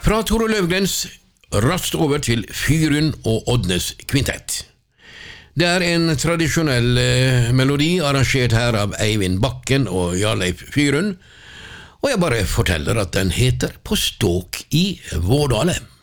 Fra Tore Løvgrens raskt over til Fyrun og Oddnes kvintett. Det en tradisjonell melodi arrangert her av Eivind Bakken og Jarleif Fyrun, og jeg bare forteller at den heter På ståk i Vårdale.